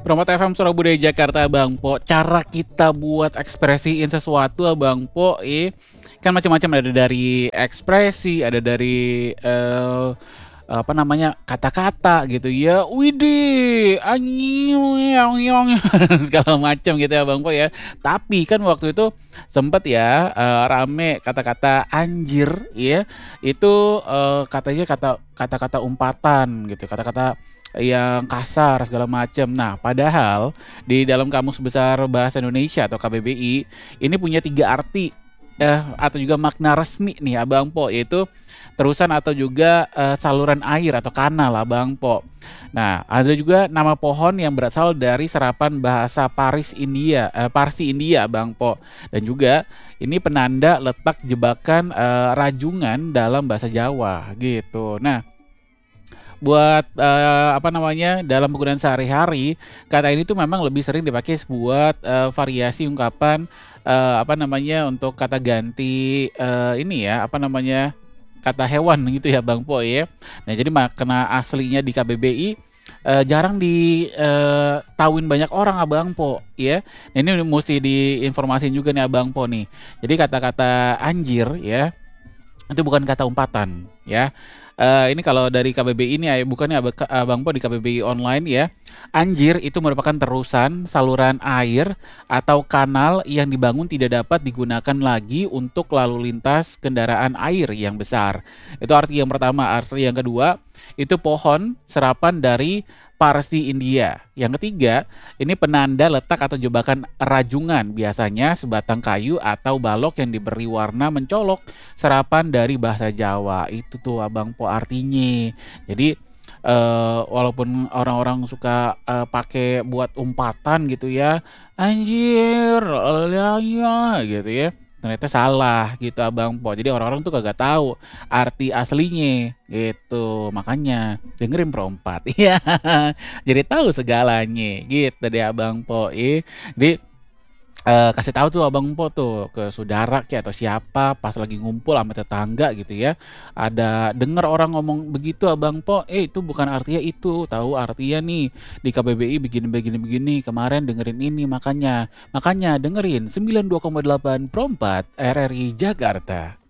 Promote FM Surabaya Jakarta Abang Po. Cara kita buat ekspresiin sesuatu Abang Po, kan macam-macam, ada dari ekspresi, ada dari apa namanya, kata-kata gitu ya. Widih, anyong segala macam gitu ya Bang Po ya. Tapi kan waktu itu sempet ya rame kata-kata anjir ya. Itu katanya kata-kata umpatan gitu, kata-kata yang kasar segala macam. Nah, padahal di dalam Kamus Besar Bahasa Indonesia atau KBBI ini punya 3 arti atau juga makna resmi nih Abang Po, yaitu terusan atau juga saluran air atau kanal Abang Po. Nah, ada juga nama pohon yang berasal dari serapan bahasa Parsi India Abang Po. Dan juga ini penanda letak jebakan rajungan dalam bahasa Jawa gitu. Nah, buat apa namanya, dalam penggunaan sehari-hari, kata ini tuh memang lebih sering dipakai buat variasi ungkapan apa namanya, untuk kata ganti ini ya, apa namanya, kata hewan gitu ya Bang Po ya. Nah, jadi makna aslinya di KBBI jarang tahuin banyak orang Abang Po ya. Nah, ini mesti diinformasiin juga nih Abang Po nih. Jadi kata-kata anjir ya, itu bukan kata umpatan ya. Ini kalau dari KBBI ini bukannya Abang Po di KBBI online ya. Anjir itu merupakan terusan saluran air atau kanal yang dibangun tidak dapat digunakan lagi untuk lalu lintas kendaraan air yang besar. Itu arti yang pertama. Arti yang kedua, itu pohon serapan dari Parsi India. Yang ketiga, ini penanda letak atau jebakan rajungan, biasanya sebatang kayu atau balok yang diberi warna mencolok, serapan dari bahasa Jawa. Itu tuh Abang Po artinya. Jadi walaupun orang-orang suka pakai buat umpatan gitu ya, anjir, ya gitu ya. Ternyata salah gitu Abang Po. Jadi orang-orang tuh kagak tahu arti aslinya gitu. Makanya dengerin Perompat. Iya. Jadi tahu segalanya gitu deh Abang Po. Jadi kasih tahu tuh Abang Po tuh ke saudara kayak atau siapa pas lagi ngumpul sama tetangga gitu ya. Ada denger orang ngomong begitu Abang Po, itu bukan artinya itu, tahu artinya nih di KBBI begini begini begini. Kemarin dengerin ini makanya. Makanya dengerin 92,8 Perompat RRI Jakarta.